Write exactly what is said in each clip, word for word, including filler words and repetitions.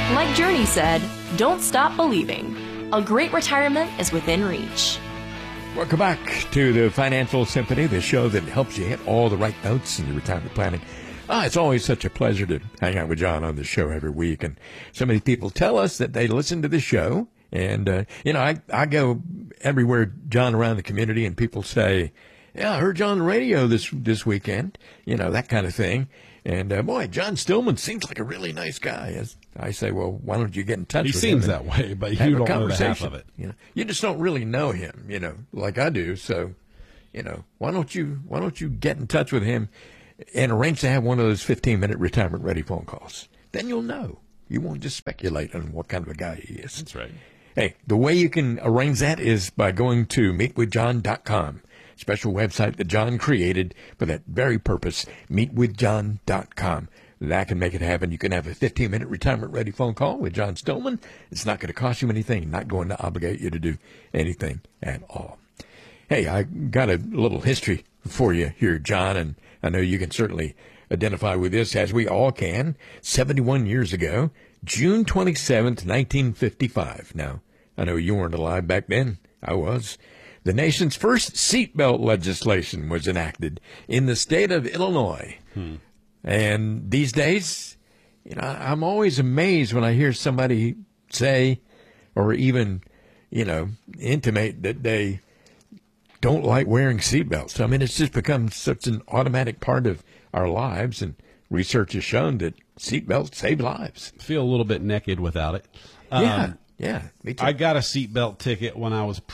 Like Journey said, don't stop believing. A great retirement is within reach. Welcome back to the Financial Symphony, the show that helps you hit all the right notes in your retirement planning. Ah, it's always such a pleasure to hang out with John on the show every week. And so many people tell us that they listen to the show. And, uh, you know, I, I go everywhere, John, around the community, and people say, yeah, I heard you on the radio this this weekend, you know, that kind of thing. And, uh, boy, John Stillman seems like a really nice guy. As I say, well, why don't you get in touch he with him? He seems that way, but you don't know the half of it. You know, you just don't really know him, you know, like I do. So, you know, why don't you why don't you get in touch with him and arrange to have one of those fifteen-minute retirement-ready phone calls? Then you'll know. You won't just speculate on what kind of a guy he is. That's right. Hey, the way you can arrange that is by going to meet with john dot com. Special website that John created for that very purpose, meet with john dot com. That can make it happen. You can have a fifteen-minute retirement-ready phone call with John Stillman. It's not going to cost you anything, not going to obligate you to do anything at all. Hey, I got a little history for you here, John, and I know you can certainly identify with this, as we all can. seventy-one years ago, June twenty-seventh, nineteen fifty-five. Now, I know you weren't alive back then. I was. The nation's first seatbelt legislation was enacted in the state of Illinois. Hmm. And these days, you know, I'm always amazed when I hear somebody say or even, you know, intimate that they don't like wearing seatbelts. I mean, it's just become such an automatic part of our lives, and research has shown that seatbelts save lives. Feel a little bit naked without it. Yeah. Um, Yeah, me too. I got a seatbelt ticket when I was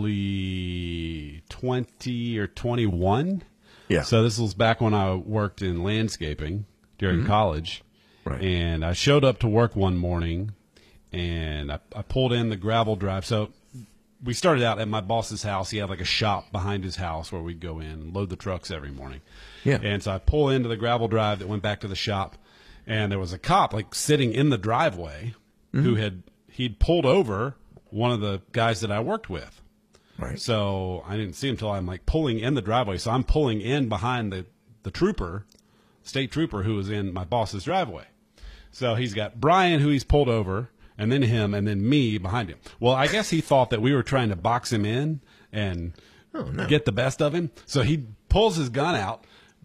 probably twenty or twenty-one. Yeah. So this was back when I worked in landscaping during Mm-hmm. college. Right. And I showed up to work one morning, and I, I pulled in the gravel drive. So we started out at my boss's house. He had like a shop behind his house where we'd go in and load the trucks every morning. Yeah. And so I pull into the gravel drive that went back to the shop, and there was a cop like sitting in the driveway mm-hmm. who had – he'd pulled over one of the guys that I worked with. Right. So I didn't see him until I'm like pulling in the driveway. So I'm pulling in behind the, the trooper, state trooper, who was in my boss's driveway. So he's got Brian, who he's pulled over, and then him, and then me behind him. Well, I guess he thought that we were trying to box him in and oh, no. get the best of him. So he pulls his gun out,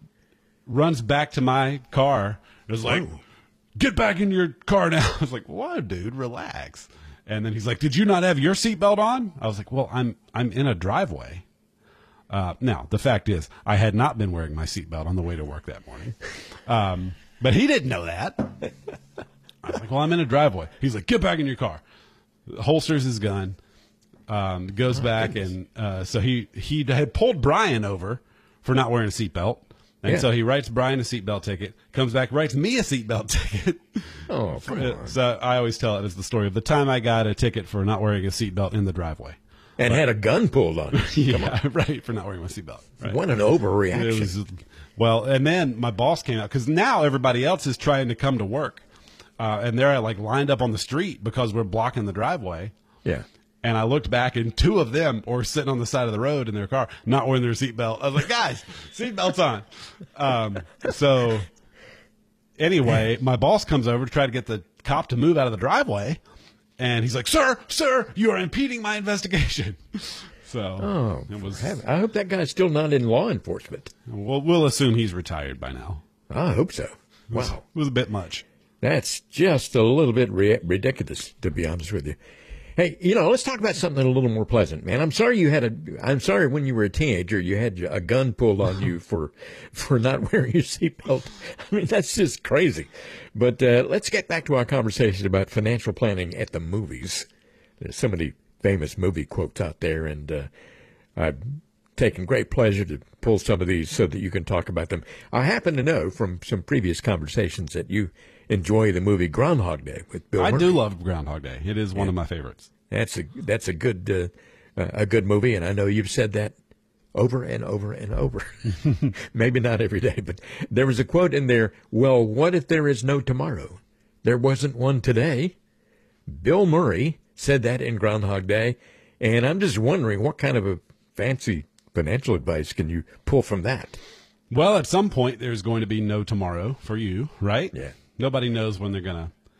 runs back to my car, and is like, oh. Get back in your car now. I was like, whoa, dude, relax. And then he's like, did you not have your seatbelt on? I was like, well, I'm I'm in a driveway. Uh, now, the fact is, I had not been wearing my seatbelt on the way to work that morning. Um, but he didn't know that. I was like, well, I'm in a driveway. He's like, get back in your car. Holsters his gun, um, goes oh, back. Goodness. And uh, so he, he had pulled Brian over for not wearing a seatbelt. And yeah. so he writes Brian a seatbelt ticket, comes back, writes me a seatbelt ticket. Oh, come on. So I always tell it as the story of the time I got a ticket for not wearing a seatbelt in the driveway. And but, had a gun pulled on you. Yeah, right, for not wearing my seatbelt. Right. What an overreaction. It was, well, and then my boss came out, because now everybody else is trying to come to work. Uh, and they're like lined up on the street because we're blocking the driveway. Yeah. And I looked back, and two of them were sitting on the side of the road in their car, not wearing their seatbelt. I was like, guys, seatbelts on. Um, so anyway, my boss comes over to try to get the cop to move out of the driveway. And he's like, sir, sir, you are impeding my investigation. So oh, it was. I hope that guy's still not in law enforcement. We'll, we'll assume he's retired by now. I hope so. Wow. It was, it was a bit much. That's just a little bit ri- ridiculous, to be honest with you. Hey, you know, let's talk about something a little more pleasant, man. I'm sorry you had a, I'm sorry when you were a teenager, you had a gun pulled on you for, for not wearing your seatbelt. I mean, that's just crazy. But, uh, let's get back to our conversation about financial planning at the movies. There's so many famous movie quotes out there, and, uh, I've taken great pleasure to pull some of these so that you can talk about them. I happen to know from some previous conversations that you enjoy the movie Groundhog Day with Bill Murray. I do love Groundhog Day. It is one yeah. of my favorites. That's a that's a good uh, uh, a good movie, and I know you've said that over and over and over. Maybe not every day, but there was a quote in there. Well, what if there is no tomorrow? There wasn't one today. Bill Murray said that in Groundhog Day, and I'm just wondering what kind of a fancy financial advice can you pull from that? Well, at some point, there's going to be no tomorrow for you, right? Yeah. Nobody knows when they're going to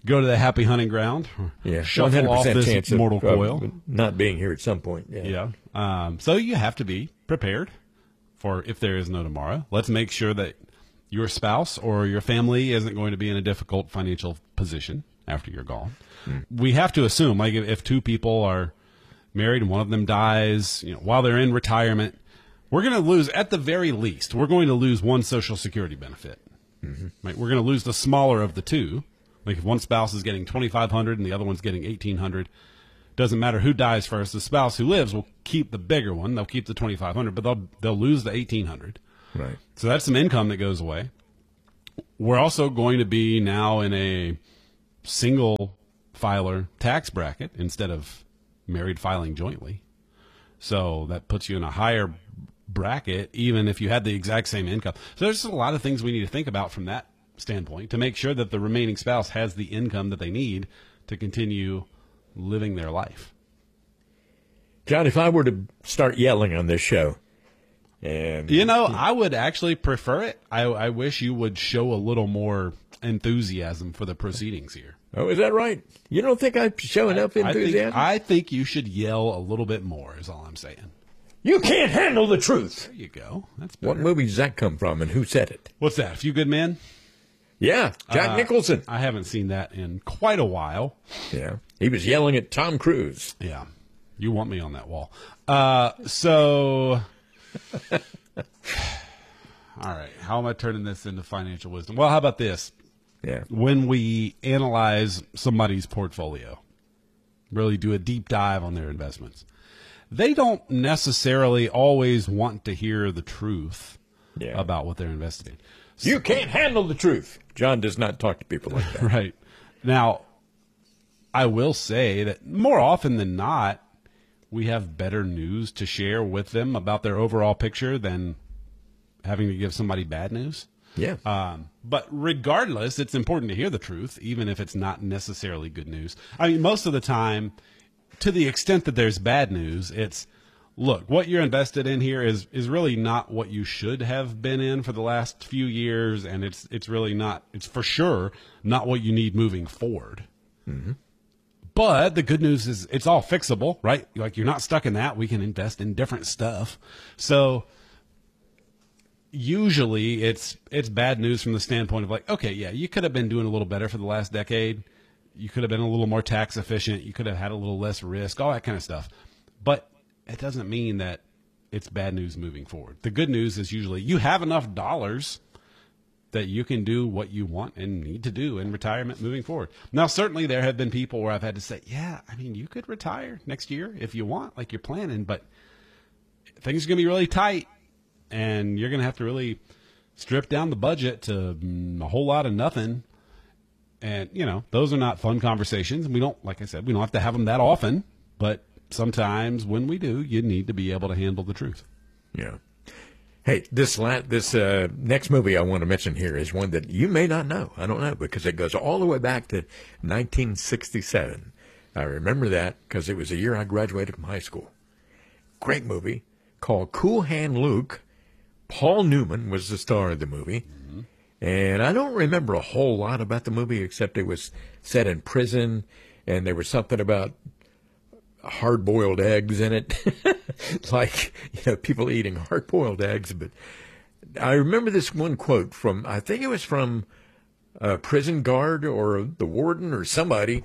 go to the happy hunting ground. Yeah, Shuffle off this chance mortal of, coil. Uh, not being here at some point. Yeah. Yeah. Um, so you have to be prepared for if there is no tomorrow. Let's make sure that your spouse or your family isn't going to be in a difficult financial position after you're gone. Mm. We have to assume, like, if, if two people are married and one of them dies, you know, while they're in retirement, we're going to lose, at the very least, we're going to lose one Social Security benefit. Mm-hmm. Right? We're going to lose the smaller of the two. Like if one spouse is getting twenty-five hundred dollars and the other one's getting eighteen hundred dollars, doesn't matter who dies first. The spouse who lives will keep the bigger one. They'll keep the twenty-five hundred dollars, but they'll they'll lose the eighteen hundred dollars. Right. So that's some income that goes away. We're also going to be now in a single filer tax bracket instead of married filing jointly. So that puts you in a higher bracket, even if you had the exact same income. So there's a lot of things we need to think about from that standpoint to make sure that the remaining spouse has the income that they need to continue living their life. John, if I were to start yelling on this show, and you know, I would actually prefer it. I, I wish you would show a little more enthusiasm for the proceedings here. Oh, is that right? You don't think I show enough I, enthusiasm? I think, I think you should yell a little bit more, is all I'm saying. You can't handle the truth. There you go. That's better. What movie does that come from, and who said it? What's that? A Few Good Men? Yeah, Jack uh, Nicholson. I haven't seen that in quite a while. Yeah, he was yelling at Tom Cruise. Yeah, you want me on that wall. Uh, so, all right, how am I turning this into financial wisdom? Well, how about this? Yeah. When we analyze somebody's portfolio, really do a deep dive on their investments, they don't necessarily always want to hear the truth yeah. about what they're invested in. You can't handle the truth. John does not talk to people like that. Right. Now, I will say that more often than not, we have better news to share with them about their overall picture than having to give somebody bad news. Yeah. Um, but regardless, it's important to hear the truth, even if it's not necessarily good news. I mean, most of the time, to the extent that there's bad news, it's, look, what you're invested in here is is really not what you should have been in for the last few years, and it's it's really not, it's for sure not what you need moving forward. Mm-hmm. But the good news is it's all fixable, right? Like, you're not stuck in that. We can invest in different stuff. So usually it's it's bad news from the standpoint of like, okay, yeah, you could have been doing a little better for the last decade. You could have been a little more tax efficient. You could have had a little less risk, all that kind of stuff. But it doesn't mean that it's bad news moving forward. The good news is usually you have enough dollars that you can do what you want and need to do in retirement moving forward. Now, certainly there have been people where I've had to say, yeah, I mean, you could retire next year if you want, like you're planning, but things are going to be really tight, and you're going to have to really strip down the budget to a whole lot of nothing. And, you know, those are not fun conversations. We don't, like I said, we don't have to have them that often, but sometimes when we do, you need to be able to handle the truth. Yeah. Hey, this la- this uh, next movie I want to mention here is one that you may not know. I don't know, because it goes all the way back to nineteen sixty-seven. I remember that because it was the year I graduated from high school. Great movie called Cool Hand Luke. Paul Newman was the star of the movie. Mm-hmm. And I don't remember a whole lot about the movie except it was set in prison, and there was something about hard-boiled eggs in it, like, you know, people eating hard-boiled eggs. But I remember this one quote from, I think it was from a prison guard or the warden or somebody,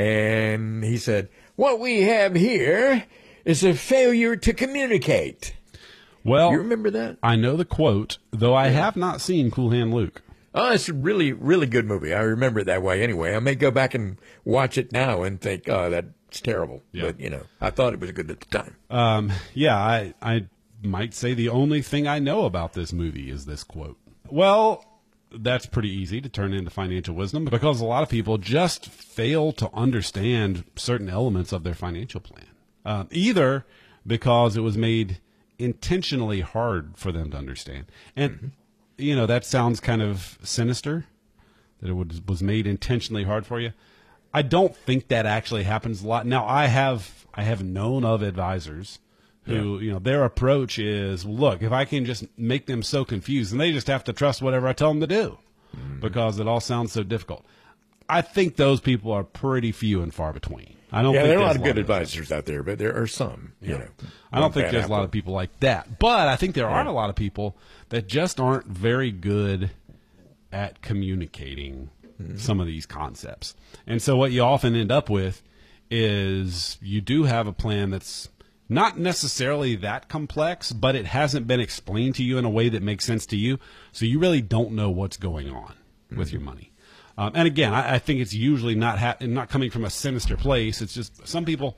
and he said, "What we have here is a failure to communicate." Well, you remember that? I know the quote, though I have not seen Cool Hand Luke. Oh, it's a really, really good movie. I remember it that way anyway. I may go back and watch it now and think, oh, that's terrible. Yeah. But, you know, I thought it was good at the time. Um, yeah, I, I might say the only thing I know about this movie is this quote. Well, that's pretty easy to turn into financial wisdom because a lot of people just fail to understand certain elements of their financial plan. Um, either because it was made intentionally hard for them to understand. And, mm-hmm. you know, that sounds kind of sinister, that it was, was made intentionally hard for you. I don't think that actually happens a lot. Now, I have I have known of advisors who, yeah. you know, their approach is, look, if I can just make them so confused, and they just have to trust whatever I tell them to do mm-hmm. because it all sounds so difficult. I think those people are pretty few and far between. I don't yeah, think there are a there's lot of good of advisors out there, but there are some, you Yeah. know. I don't think bad there's apple. a lot of people like that. But I think there are Yeah. a lot of people that just aren't very good at communicating mm-hmm. some of these concepts. And so what you often end up with is you do have a plan that's not necessarily that complex, but it hasn't been explained to you in a way that makes sense to you. So you really don't know what's going on mm-hmm. with your money. Um, and again, I, I think it's usually not ha- not coming from a sinister place. It's just some people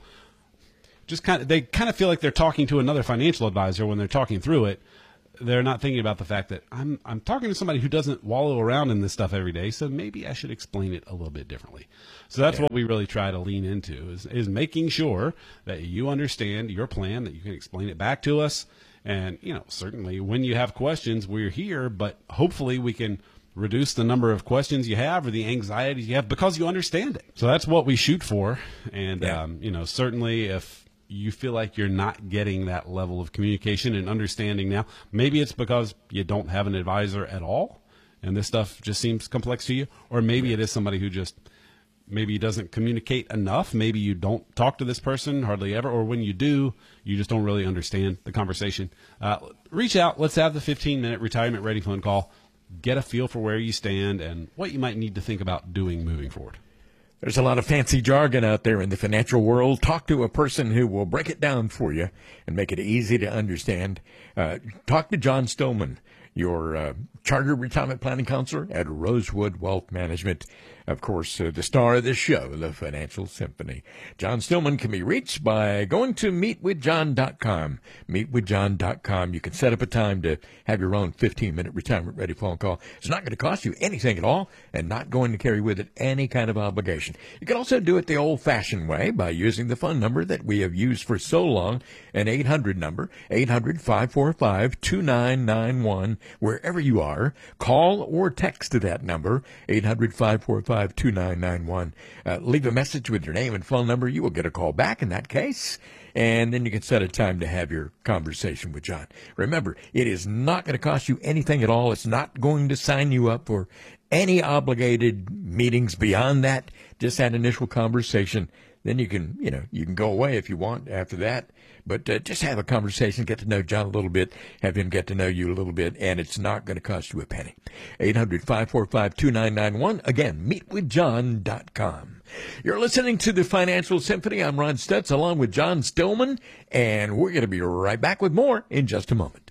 just kind of they kind of feel like they're talking to another financial advisor when they're talking through it. They're not thinking about the fact that I'm I'm talking to somebody who doesn't wallow around in this stuff every day, so maybe I should explain it a little bit differently. So that's yeah. what we really try to lean into is is making sure that you understand your plan, that you can explain it back to us, and you know certainly when you have questions, we're here, but hopefully we can reduce the number of questions you have or the anxieties you have because you understand it. So that's what we shoot for. And, yeah. um, you know, certainly if you feel like you're not getting that level of communication and understanding now, maybe it's because you don't have an advisor at all and this stuff just seems complex to you, or maybe yeah. it is somebody who just maybe doesn't communicate enough. Maybe you don't talk to this person hardly ever, or when you do, you just don't really understand the conversation. Uh, reach out. Let's have the fifteen minute retirement ready phone call. Get a feel for where you stand and what you might need to think about doing moving forward. There's a lot of fancy jargon out there in the financial world. Talk to a person who will break it down for you and make it easy to understand. Uh, talk to John Stillman, your uh, chartered retirement planning counselor at Rosewood Wealth Management. Of course, uh, the star of this show, the Financial Symphony. John Stillman can be reached by going to meet with john dot com. meet with john dot com. You can set up a time to have your own fifteen minute retirement ready phone call. It's not going to cost you anything at all and not going to carry with it any kind of obligation. You can also do it the old-fashioned way by using the phone number that we have used for so long, an eight hundred number, eight hundred, five four five, two nine nine one. Wherever you are, call or text to that number, eight hundred, five four five, two nine nine one. Uh, leave a message with your name and phone number. You will get a call back in that case, and then you can set a time to have your conversation with John. Remember, it is not going to cost you anything at all. It's not going to sign you up for any obligated meetings beyond that. Just that initial conversation. Then you can, you know, you can go away if you want after that. But uh, just have a conversation, get to know John a little bit, have him get to know you a little bit, and it's not going to cost you a penny. eight hundred, five four five, two nine nine one. Again, meet with john dot com. You're listening to the Financial Symphony. I'm Ron Stutz along with John Stillman, and we're going to be right back with more in just a moment.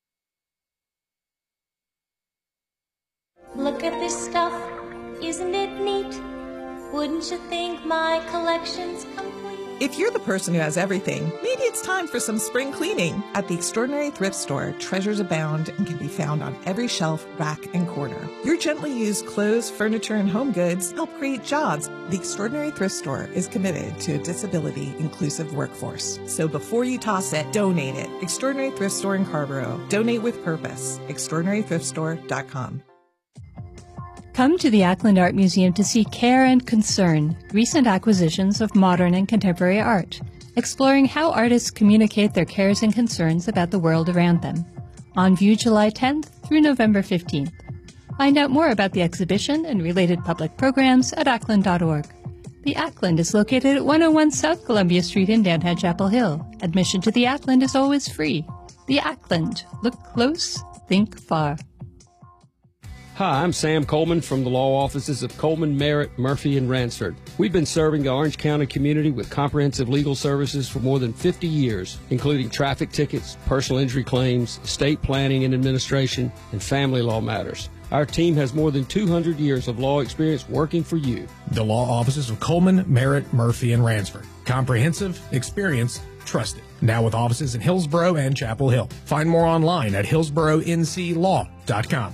Look at this stuff, isn't it neat? Wouldn't you think my collection's complete? If you're the person who has everything, maybe it's time for some spring cleaning. At the Extraordinary Thrift Store, treasures abound and can be found on every shelf, rack, and corner. Your gently used clothes, furniture, and home goods help create jobs. The Extraordinary Thrift Store is committed to a disability-inclusive workforce. So before you toss it, donate it. Extraordinary Thrift Store in Carrboro. Donate with purpose. extraordinary thrift store dot com. Come to the Ackland Art Museum to see Care and Concern, recent acquisitions of modern and contemporary art, exploring how artists communicate their cares and concerns about the world around them. On view July tenth through November fifteenth. Find out more about the exhibition and related public programs at ackland dot org. The Ackland is located at one oh one South Columbia Street in Downtown Chapel Hill. Admission to the Ackland is always free. The Ackland. Look close, think far. Hi, I'm Sam Coleman from the law offices of Coleman, Merritt, Murphy, and Ransford. We've been serving the Orange County community with comprehensive legal services for more than fifty years, including traffic tickets, personal injury claims, estate planning and administration, and family law matters. Our team has more than two hundred years of law experience working for you. The law offices of Coleman, Merritt, Murphy, and Ransford. Comprehensive, experience, trusted. Now with offices in Hillsborough and Chapel Hill. Find more online at hillsborough n c law dot com.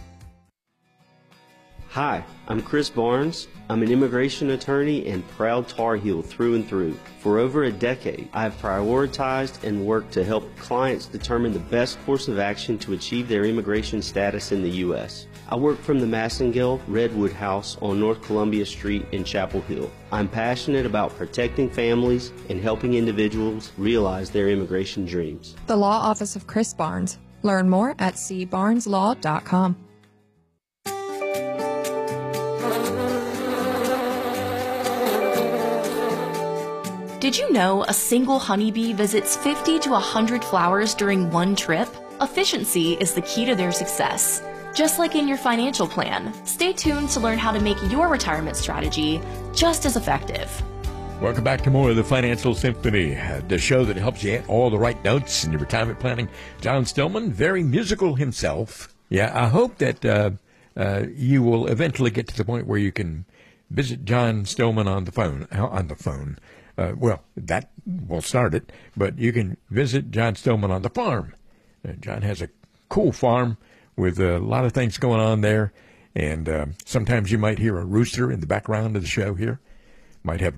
Hi, I'm Chris Barnes. I'm an immigration attorney and proud Tar Heel through and through. For over a decade, I have prioritized and worked to help clients determine the best course of action to achieve their immigration status in the U S. I work from the Massengale Redwood House on North Columbia Street in Chapel Hill. I'm passionate about protecting families and helping individuals realize their immigration dreams. The Law Office of Chris Barnes. Learn more at c barnes law dot com. Did you know a single honeybee visits fifty to one hundred flowers during one trip? Efficiency is the key to their success. Just like in your financial plan, stay tuned to learn how to make your retirement strategy just as effective. Welcome back to more of the Financial Symphony, uh, the show that helps you get all the right notes in your retirement planning. John Stillman, very musical himself. Yeah, I hope that uh, uh, you will eventually get to the point where you can visit John Stillman on the phone. On the phone. Uh, well, that will start it, but you can visit John Stillman on the farm. Uh, John has a cool farm with a lot of things going on there, and uh, sometimes you might hear a rooster in the background of the show here. Might have